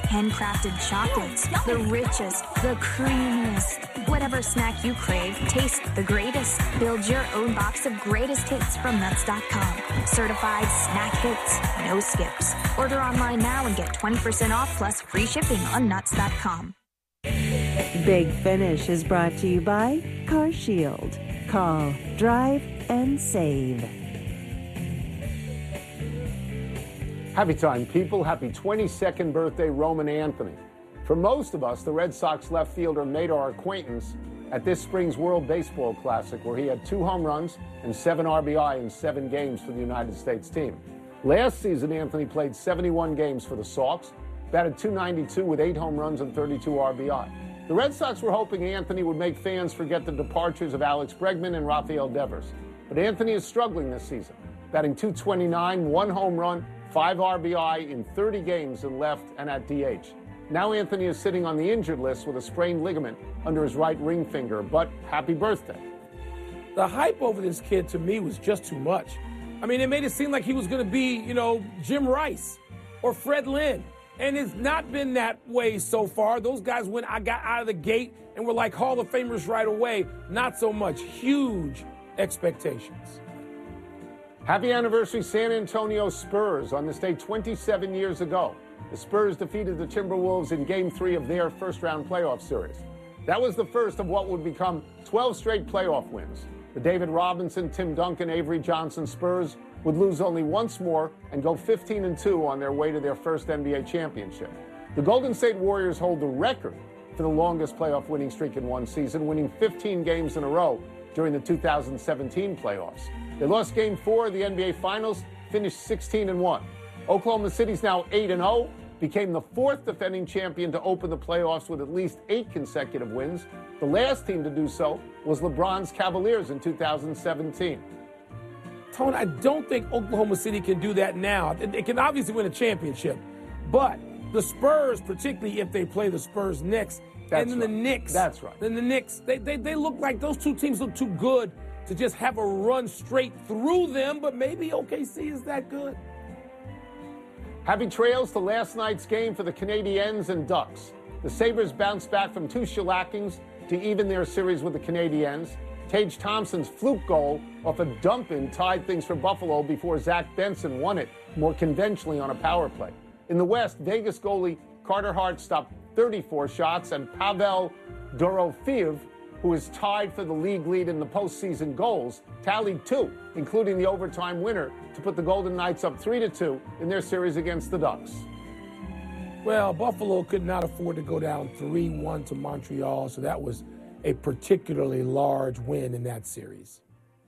handcrafted chocolates, the richest, the creamiest. Whatever snack you crave, taste the greatest. Build your own box of greatest hits from Nuts.com. Certified snack hits, no skips. Order online now and get 20% off plus free shipping on Nuts.com. Big Finish is brought to you by CarShield. Call, drive, and save. Happy time, people. Happy 22nd birthday, Roman Anthony. For most of us, the Red Sox left fielder made our acquaintance at this spring's World Baseball Classic, where he had 2 home runs and 7 RBI in 7 games for the United States team. Last season, Anthony played 71 games for the Sox, batted .292 with 8 home runs and 32 RBI. The Red Sox were hoping Anthony would make fans forget the departures of Alex Bregman and Rafael Devers. But Anthony is struggling this season, batting .229, 1 home run, 5 RBI in 30 games in left and at DH. Now Anthony is sitting on the injured list with a sprained ligament under his right ring finger, but happy birthday. The hype over this kid to me was just too much. I mean, it made it seem like he was going to be, Jim Rice or Fred Lynn. And it's not been that way so far. Those guys got out of the gate and were like Hall of Famers right away. Not so much. Huge expectations. Happy anniversary, San Antonio Spurs. On this day 27 years ago, the Spurs defeated the Timberwolves in Game 3 of their first-round playoff series. That was the first of what would become 12 straight playoff wins. The David Robinson, Tim Duncan, Avery Johnson Spurs would lose only once more and go 15-2 on their way to their first NBA championship. The Golden State Warriors hold the record for the longest playoff winning streak in one season, winning 15 games in a row during the 2017 playoffs. They lost Game 4 of the NBA Finals, finished 16-1. Oklahoma City's now 8-0, became the 4th defending champion to open the playoffs with at least 8 consecutive wins. The last team to do so was LeBron's Cavaliers in 2017. Tone, I don't think Oklahoma City can do that now. They can obviously win a championship, but the Spurs, particularly if they play the Spurs next, and then the Knicks. That's right. Then the Knicks, they look like those two teams look too good to just have a run straight through them, but maybe OKC is that good. Happy trails to last night's game for the Canadiens and Ducks. The Sabres bounced back from 2 shellackings to even their series with the Canadiens. Tage Thompson's fluke goal off a dump-in tied things for Buffalo before Zach Benson won it more conventionally on a power play. In the West, Vegas goalie Carter Hart stopped 34 shots, and Pavel Dorofeev, who is tied for the league lead in the postseason goals, tallied 2, including the overtime winner to put the Golden Knights up 3-2 in their series against the Ducks. Well, Buffalo could not afford to go down 3-1 to Montreal, so that was a particularly large win in that series.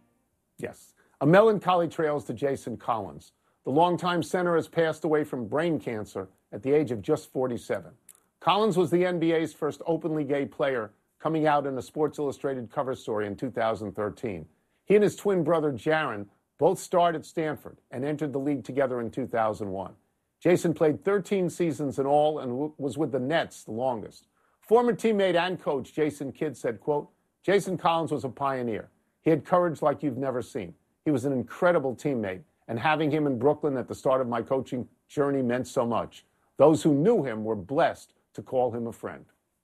Yes. A melancholy trails to Jason Collins. The longtime center has passed away from brain cancer at the age of just 47. Collins was the NBA's first openly gay player, coming out in a Sports Illustrated cover story in 2013. He and his twin brother, Jaren, both starred at Stanford and entered the league together in 2001. Jason played 13 seasons in all and was with the Nets the longest. Former teammate and coach Jason Kidd said, quote, Jason Collins was a pioneer. He had courage like you've never seen. He was an incredible teammate, and having him in Brooklyn at the start of my coaching journey meant so much. Those who knew him were blessed to call him a friend.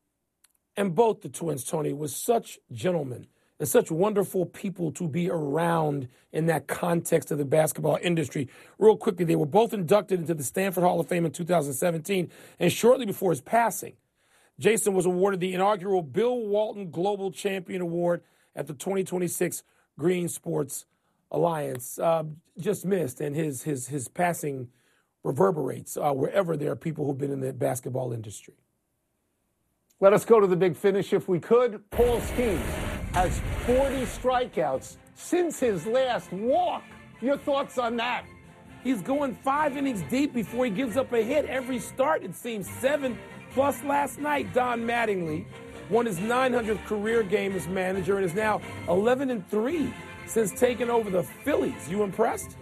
And both the twins, Tony, were such gentlemen and such wonderful people to be around in that context of the basketball industry. Real quickly, they were both inducted into the Stanford Hall of Fame in 2017, and shortly before his passing, Jason was awarded the inaugural Bill Walton Global Champion Award at the 2026 Green Sports Alliance. Just missed, and his passing reverberates wherever there are people who've been in the basketball industry. Let us go to the big finish if we could. Paul Skeens has 40 strikeouts since his last walk. Your thoughts on that? He's going 5 innings deep before he gives up a hit every start. It seems 7+ last night. Don Mattingly won his 900th career game as manager and is now 11-3 since taking over the Phillies. You impressed?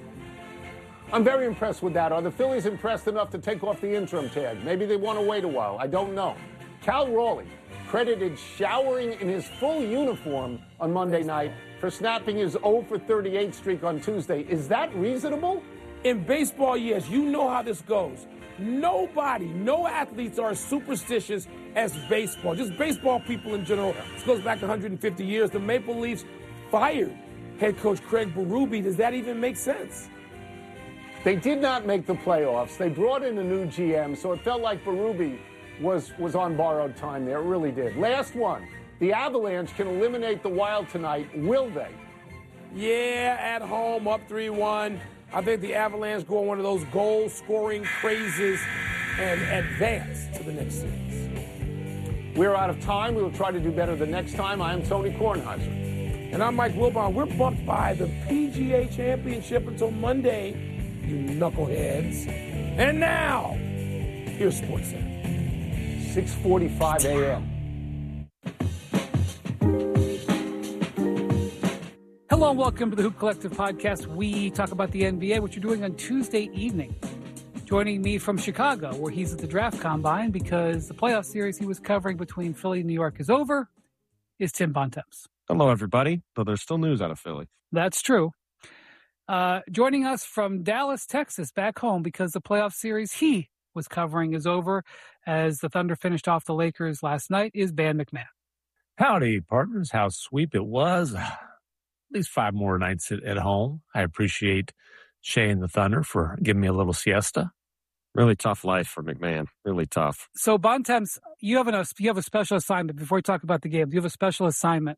I'm very impressed with that. Are the Phillies impressed enough to take off the interim tag? Maybe they want to wait a while. I don't know. Cal Raleigh credited showering in his full uniform on Monday night for snapping his 0-for-38 streak on Tuesday. Is that reasonable? In baseball, yes. You know how this goes. Nobody, no athletes are as superstitious as baseball. Just baseball people in general. This goes back 150 years. The Maple Leafs fired head coach Craig Berube. Does that even make sense? They did not make the playoffs. They brought in a new GM, so it felt like Berube was on borrowed time there. It really did. Last one. The Avalanche can eliminate the Wild tonight. Will they? Yeah, at home, up 3-1. I think the Avalanche go on one of those goal-scoring crazes and advance to the next series. We're out of time. We will try to do better the next time. I am Tony Kornheiser. And I'm Mike Wilbon. We're bumped by the PGA Championship until Monday, you knuckleheads. And now, here's SportsCenter. 6:45 a.m. Hello and welcome to the Hoop Collective podcast. We talk about the NBA, which you're doing on Tuesday evening. Joining me from Chicago, where he's at the draft combine because the playoff series he was covering between Philly and New York is over, is Tim Bontemps. Hello, everybody. Though there's still news out of Philly. That's true. Joining us from Dallas, Texas, back home because the playoff series he was covering is over as the Thunder finished off the Lakers last night is Van McMahon. Howdy, partners. How sweep it was. At least 5 more nights at home. I appreciate Shea and the Thunder for giving me a little siesta. Really tough life for McMahon. Really tough. So, Bontemps, you have a special assignment. Before we talk about the game, you have a special assignment.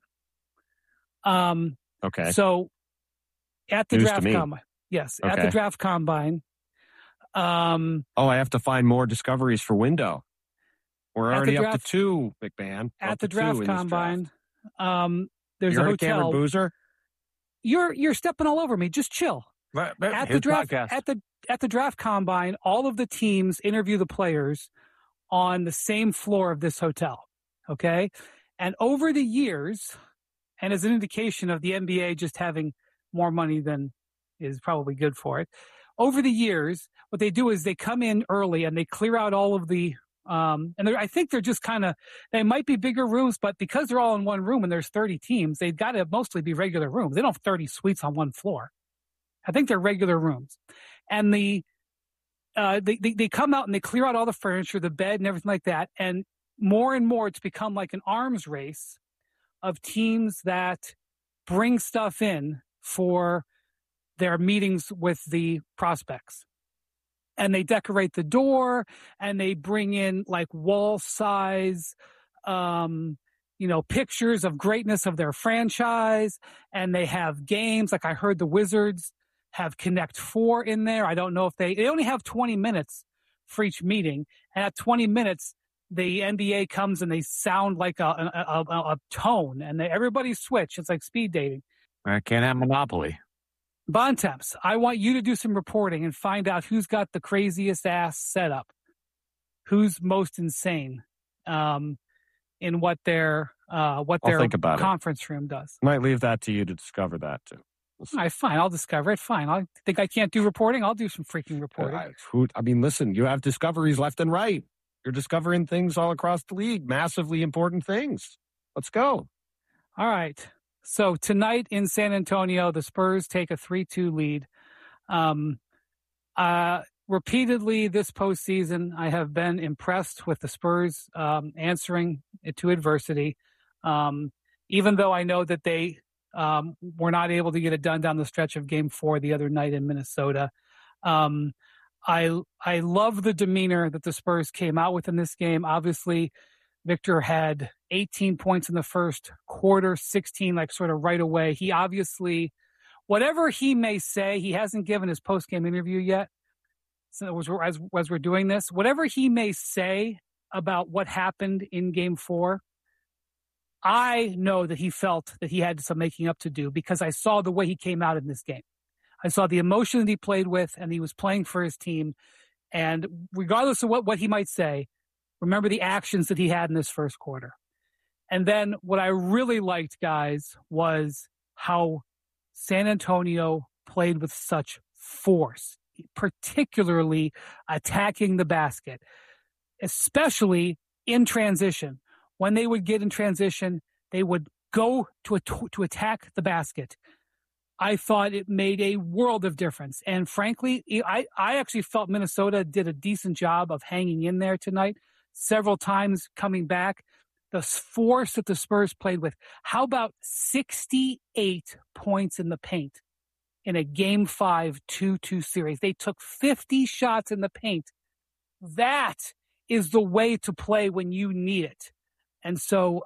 Okay. So, at the draft combine. Yes, okay. At the draft combine. I have to find more discoveries for Window. We're already up to 2, McMahon. At the draft combine, there's You're a hotel. Cameron Boozer? You're stepping all over me. Just chill. At the draft podcast. at the draft combine, all of the teams interview the players on the same floor of this hotel. Okay? And over the years, and as an indication of the NBA just having more money than is probably good for it, over the years, what they do is they come in early and they clear out all of the I think they're just they might be bigger rooms, but because they're all in one room and there's 30 teams, they've got to mostly be regular rooms. They don't have 30 suites on one floor. I think they're regular rooms. And they come out and they clear out all the furniture, the bed and everything like that. And more it's become like an arms race of teams that bring stuff in for their meetings with the prospects. And they decorate the door and they bring in like wall size, pictures of greatness of their franchise. And they have games. Like I heard the Wizards have Connect 4 in there. I don't know if they only have 20 minutes for each meeting. And at 20 minutes, the NBA comes and they sound like a tone and everybody switch. It's like speed dating. I can't have Monopoly. Bontemps, I want you to do some reporting and find out who's got the craziest ass setup, who's most insane, in what their conference room does. Might leave that to you to discover that too. All right, fine. I'll discover it. Fine. I think I can't do reporting. I'll do some freaking reporting. Listen, you have discoveries left and right. You're discovering things all across the league, massively important things. Let's go. All right. So tonight in San Antonio, the Spurs take a 3-2 lead. Repeatedly this postseason, I have been impressed with the Spurs answering to adversity. Even though I know that they were not able to get it done down the stretch of Game 4 the other night in Minnesota. I love the demeanor that the Spurs came out with in this game. Obviously, Victor had 18 points in the first quarter, 16 sort of right away. He obviously, whatever he may say, he hasn't given his post-game interview yet. So as we're doing this, whatever he may say about what happened in Game 4, I know that he felt that he had some making up to do because I saw the way he came out in this game. I saw the emotion that he played with, and he was playing for his team. And regardless of what he might say, remember the actions that he had in this first quarter. And then what I really liked, guys, was how San Antonio played with such force, particularly attacking the basket, especially in transition. When they would get in transition, they would go to attack the basket. I thought it made a world of difference. And frankly, I actually felt Minnesota did a decent job of hanging in there tonight, several times coming back. The force that the Spurs played with. How about 68 points in the paint in a Game 5 2-2 series? They took 50 shots in the paint. That is the way to play when you need it. And so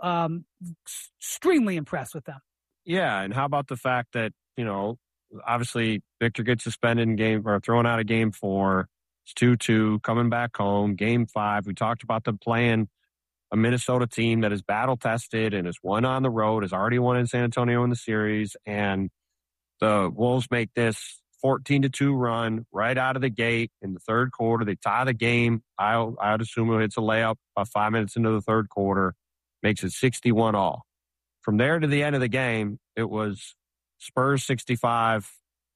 extremely impressed with them. Yeah, and how about the fact that, obviously Victor gets suspended in thrown out of Game 4. It's 2-2, coming back home. Game 5, we talked about them playing a Minnesota team that is battle-tested and has won on the road, has already won in San Antonio in the series, and the Wolves make this 14-2 run right out of the gate in the third quarter. They tie the game. I'd assume it's a layup about 5 minutes into the third quarter. Makes it 61-all. From there to the end of the game, it was Spurs 65,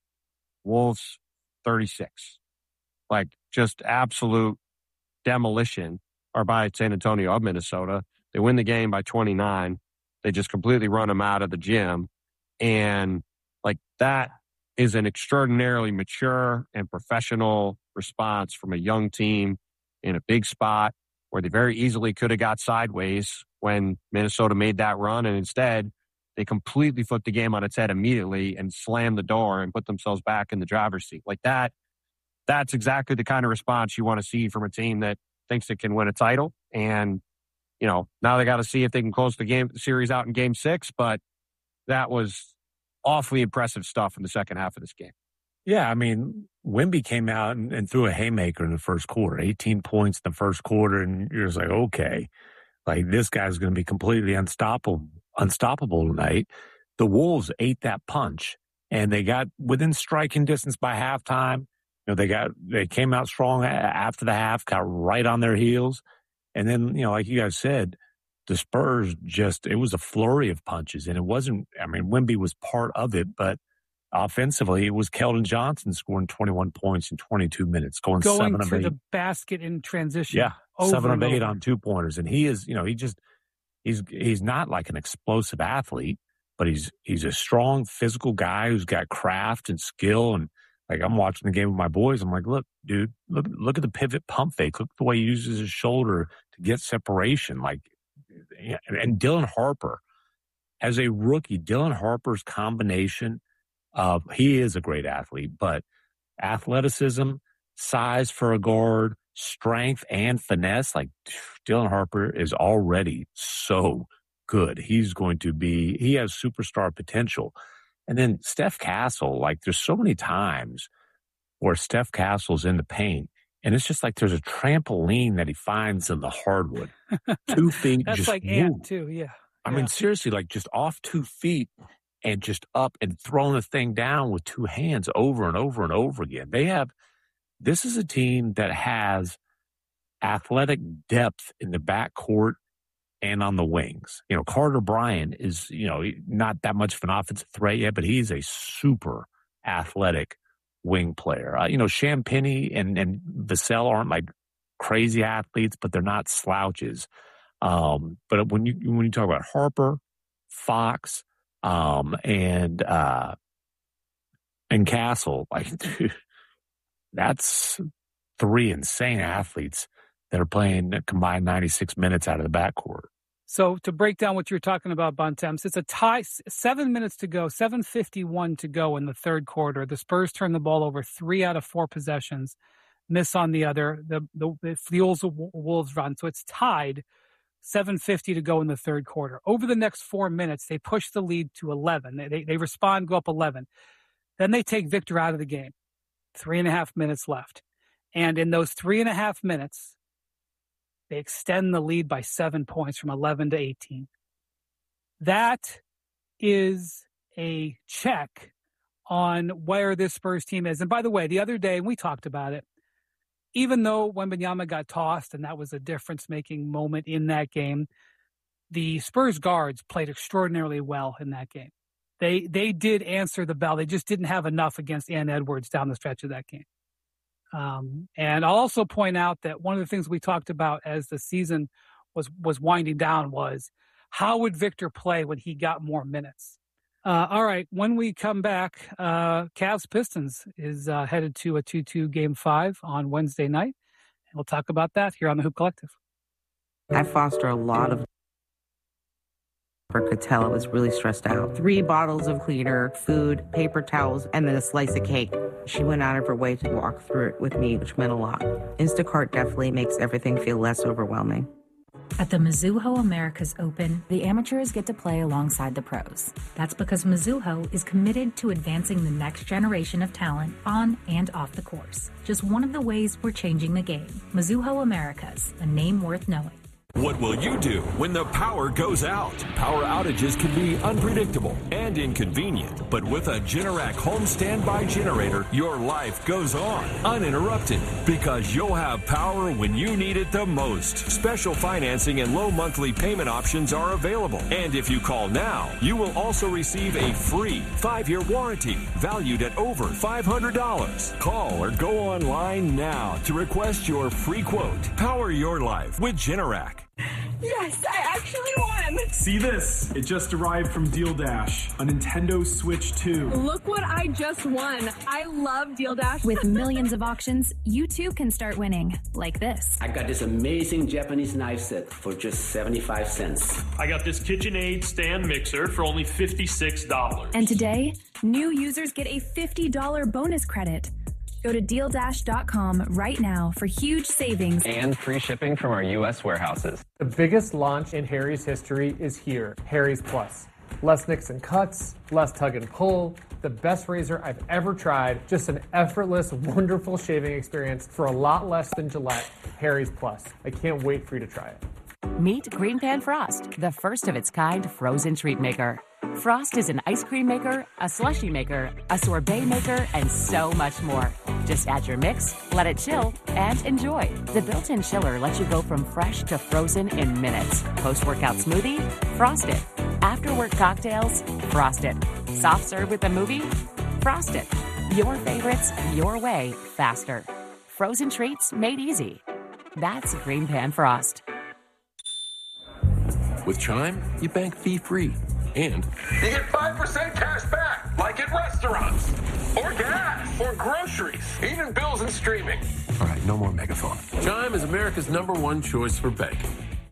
Wolves 36. Like, just absolute demolition or by San Antonio of Minnesota. They win the game by 29. They just completely run them out of the gym. And, that is an extraordinarily mature and professional response from a young team in a big spot where they very easily could have got sideways when Minnesota made that run. And instead, they completely flipped the game on its head immediately and slammed the door and put themselves back in the driver's seat. That's exactly the kind of response you want to see from a team that thinks it can win a title. And, now they got to see if they can close the series out in Game 6. But that was awfully impressive stuff in the second half of this game. Yeah, I mean, Wemby came out and threw a haymaker in the first quarter, 18 points in the first quarter, and you're just like, okay, this guy's going to be completely unstoppable tonight. The Wolves ate that punch, and they got within striking distance by halftime. They came out strong after the half, got right on their heels, and then like you guys said, the Spurs it was a flurry of punches, and it wasn't. I mean, Wemby was part of it, but offensively, it was Keldon Johnson scoring 21 points in 22 minutes, going 7 of 8. Going to the basket in transition. Yeah, 7 of 8 on 2-pointers. And he is, he's not like an explosive athlete, but he's a strong physical guy who's got craft and skill. And I'm watching the game with my boys. I'm like, look, dude, look at the pivot pump fake. Look at the way he uses his shoulder to get separation. And Dylan Harper, as a rookie, Dylan Harper's combination he is a great athlete, but athleticism, size for a guard, strength, and finesse, Dylan Harper is already so good. He has superstar potential. And then Steph Castle, there's so many times where Steph Castle's in the paint, and it's just there's a trampoline that he finds in the hardwood. 2 feet. That's just like Ant too, yeah. I mean, seriously, just off 2 feet and just up and throwing the thing down with 2 hands over and over and over again. This is a team that has athletic depth in the backcourt and on the wings. Carter Bryant is, not that much of an offensive threat yet, but he's a super athletic wing player. Champagnie and Vassell aren't crazy athletes, but they're not slouches. But when you talk about Harper, Fox, and Castle, dude, that's 3 insane athletes that are playing a combined 96 minutes out of the backcourt. So to break down what you're talking about, Bontemps, it's a tie, 7 minutes to go, 7:51 to go in the third quarter. The Spurs turn the ball over 3 out of 4 possessions, miss on the other. The Wolves run. So it's tied, 7:50 to go in the third quarter. Over the next 4 minutes, they push the lead to 11. They respond, go up 11. Then they take Victor out of the game. 3.5 minutes left. And in those 3.5 minutes, they extend the lead by 7 points from 11 to 18. That is a check on where this Spurs team is. And by the way, the other day, we talked about it, even though Wembanyama got tossed and that was a difference-making moment in that game, the Spurs guards played extraordinarily well in that game. They did answer the bell. They just didn't have enough against Ann Edwards down the stretch of that game. And I'll also point out that one of the things we talked about as the season was winding down was how would Victor play when he got more minutes? All right. When we come back, Cavs Pistons is headed to a 2-2 Game 5 on Wednesday night. And we'll talk about that here on the Hoop Collective. I foster a lot of could tell I was really stressed out. 3 bottles of cleaner, food, paper towels, and then a slice of cake. She went out of her way to walk through it with me, which meant a lot. Instacart definitely makes everything feel less overwhelming. At the Mizuho Americas Open, the amateurs get to play alongside the pros. That's because Mizuho is committed to advancing the next generation of talent on and off the course. Just one of the ways we're changing the game. Mizuho Americas, a name worth knowing. What will you do when the power goes out? Power outages can be unpredictable and inconvenient, but with a Generac home standby generator, your life goes on uninterrupted because you'll have power when you need it the most. Special financing and low monthly payment options are available. And if you call now, you will also receive a free 5-year warranty valued at over $500. Call or go online now to request your free quote. Power your life with Generac. Yes, I actually won! See this? It just arrived from Deal Dash, a Nintendo Switch 2. Look what I just won. I love Deal Dash. With millions of auctions, you too can start winning, like this. I got this amazing Japanese knife set for just 75 cents. I got this KitchenAid stand mixer for only $56. And today, new users get a $50 bonus credit. Go to DealDash.com right now for huge savings and free shipping from our U.S. warehouses. The biggest launch in Harry's history is here, Harry's Plus. Less nicks and cuts, less tug and pull, the best razor I've ever tried, just an effortless, wonderful shaving experience for a lot less than Gillette. Harry's Plus. I can't wait for you to try it. Meet Green Pan Frost, the first of its kind frozen treat maker. Frost is an ice cream maker, a slushie maker, a sorbet maker, and so much more. Just add your mix, let it chill, and enjoy. The built-in chiller lets you go from fresh to frozen in minutes. Post-workout smoothie? Frosted. After-work cocktails? Frosted. Soft serve with a movie? Frosted. Your favorites, your way, faster. Frozen treats made easy. That's Green Pan Frost. With Chime, you bank fee-free. And you get 5% cash back, like at restaurants, or gas, or groceries, even bills and streaming. All right, no more megaphone. Chime is America's #1 choice for banking.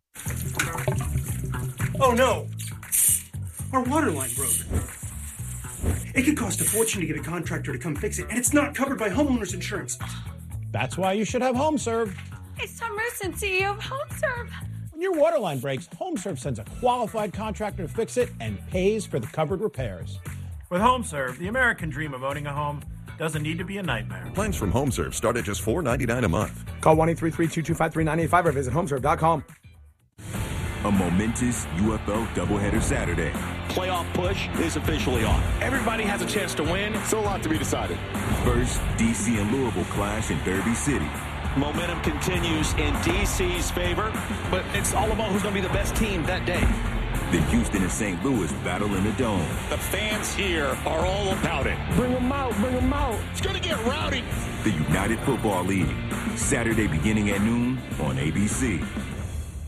Oh no! Our water line broke. It could cost a fortune to get a contractor to come fix it, and it's not covered by homeowners insurance. That's why you should have HomeServe. It's Tom Rusin, CEO of HomeServe. When your water line breaks, HomeServe sends a qualified contractor to fix it and pays for the covered repairs. With HomeServe, the American dream of owning a home doesn't need to be a nightmare. Plans from HomeServe start at just $4.99 a month. Call 1-833-225-3985 or visit HomeServe.com. A momentous UFL doubleheader Saturday. Playoff push is officially on. Everybody has a chance to win. So a lot to be decided. First, DC and Louisville clash in Derby City. Momentum continues in DC's favor, but it's all about who's going to be the best team that day. Then Houston and St. Louis battle in the Dome. The fans here are all about it. Bring them out, bring them out. It's going to get rowdy. The United Football League, Saturday beginning at noon on ABC.